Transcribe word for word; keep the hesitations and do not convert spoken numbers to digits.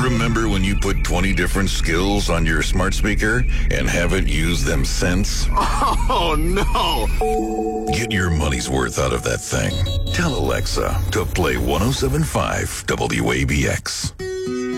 Remember when you put twenty different skills on your smart speaker and haven't used them since? Oh, no. Get your money's worth out of that thing. Tell Alexa to play one oh seven point five W A B X.